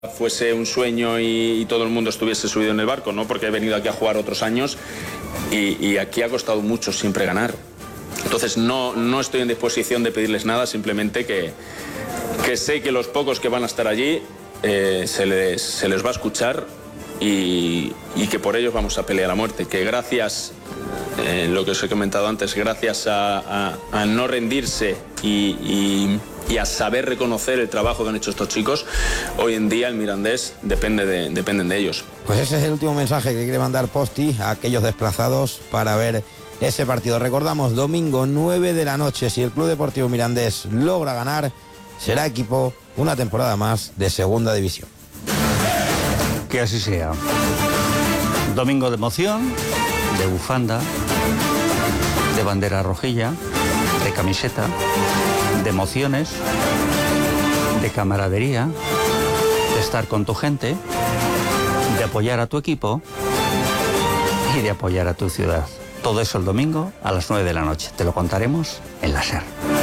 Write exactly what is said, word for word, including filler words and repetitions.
fuese un sueño y, y todo el mundo estuviese subido en el barco, no, porque he venido aquí a jugar otros años y, y aquí ha costado mucho siempre ganar. Entonces no, no estoy en disposición de pedirles nada, simplemente que, que sé que los pocos que van a estar allí eh, se, les, se les va a escuchar y, y que por ellos vamos a pelear a muerte, que gracias, eh, lo que os he comentado antes, gracias a, a, a no rendirse y, y, y a saber reconocer el trabajo que han hecho estos chicos, hoy en día el Mirandés depende de, dependen de ellos. Pues ese es el último mensaje que quiere mandar Posti a aquellos desplazados para ver ese partido. Recordamos, domingo nueve de la noche, si el Club Deportivo Mirandés logra ganar, será equipo una temporada más de Segunda División. Que así sea. Domingo de emoción, de bufanda, de bandera rojilla, de camiseta, de emociones, de camaradería, de estar con tu gente, de apoyar a tu equipo y de apoyar a tu ciudad. Todo eso el domingo a las nueve de la noche. Te lo contaremos en la SER.